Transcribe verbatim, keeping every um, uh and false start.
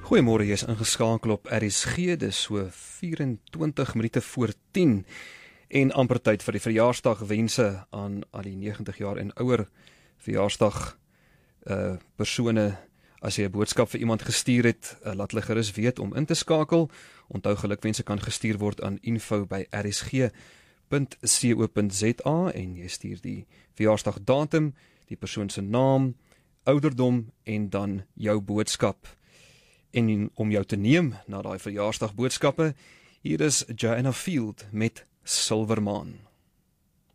Goeiemôre, jy is ingeskakel op R S G, dis so vyf-en-twintig minute voor tien en amper tyd vir die verjaarsdagwense aan al die negentig jaar en ouer verjaarsdag uh, persone. As jy 'n boodskap vir iemand gestuur het, uh, laat hulle gerus weet om in te skakel. Onthou, gelukwense kan gestuur word aan info by r s g punt co punt z a en jy stuur die verjaarsdagdatum, die persoon se naam, ouderdom en dan jou boodskap. En om jou te neem na daai verjaarsdagboodskappe, hier is Joanna Field met Silvermaan.